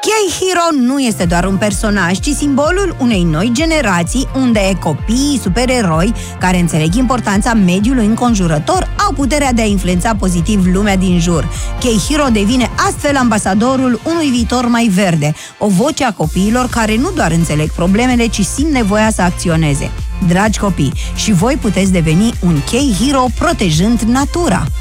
K-Hero nu este doar un personaj, ci simbolul unei noi generații unde copiii supereroi care înțeleg importanța mediului înconjurător au puterea de a influența pozitiv lumea din jur. K-Hero devine astfel ambasadorul unui viitor mai verde, o voce a copiilor care nu doar înțeleg problemele, ci simt nevoia să acționeze. Dragi copii, și voi puteți deveni un K-Hero protejând natura!